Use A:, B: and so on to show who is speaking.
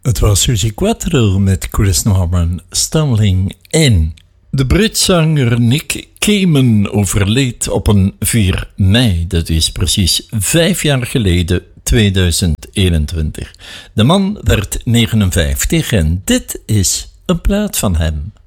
A: Het was Suzi Quatro met Chris Norman, Stumbling In. De Britzanger Nick Cayman overleed op een 4 mei. Dat is precies 5 jaar geleden, 2021. De man werd 59 en dit is een plaat van hem.